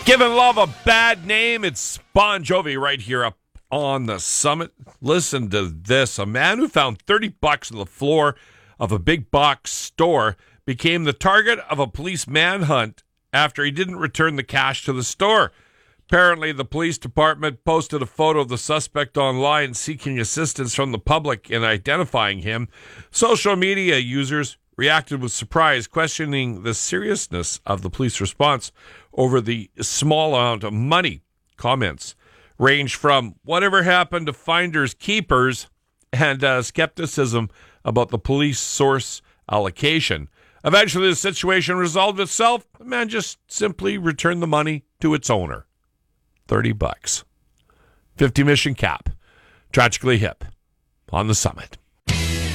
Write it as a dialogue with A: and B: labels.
A: Giving love a bad name, it's Bon Jovi right here up on the summit. Listen to this. A man who found $30 on the floor of a big box store became the target of a police manhunt after he didn't return the cash to the store. Apparently, the police department posted a photo of the suspect online seeking assistance from the public in identifying him. Social media users reacted with surprise, questioning the seriousness of the police response over the small amount of money. Comments range from whatever happened to finders keepers and skepticism about the police source allocation. Eventually, the situation resolved itself. The man just simply returned the money to its owner. $30. 50 Mission Cap. Tragically Hip on the summit.